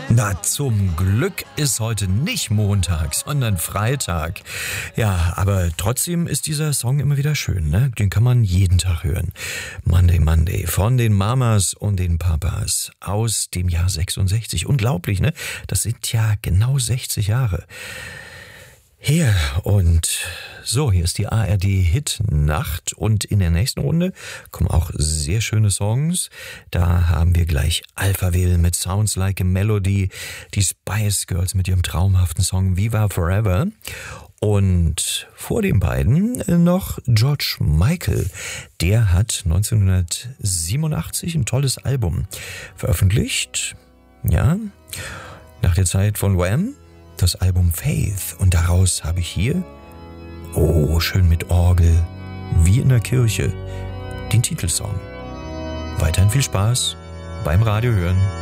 Na, zum Glück ist heute nicht Montag, sondern Freitag. Ja, aber trotzdem ist dieser Song immer wieder schön, ne? Den kann man jeden Tag hören. Monday, Monday von den Mamas und den Papas aus dem Jahr 66. Unglaublich, ne? Das sind ja genau 60 Jahre. Hier und so, hier ist die ARD-Hit-Nacht und in der nächsten Runde kommen auch sehr schöne Songs. Da haben wir gleich Alphaville mit Sounds Like a Melody, die Spice Girls mit ihrem traumhaften Song Viva Forever und vor den beiden noch George Michael. Der hat 1987 ein tolles Album veröffentlicht, ja, nach der Zeit von Wham, das Album Faith, und daraus habe ich hier, oh, schön mit Orgel, wie in der Kirche, den Titelsong. Weiterhin viel Spaß beim Radio hören.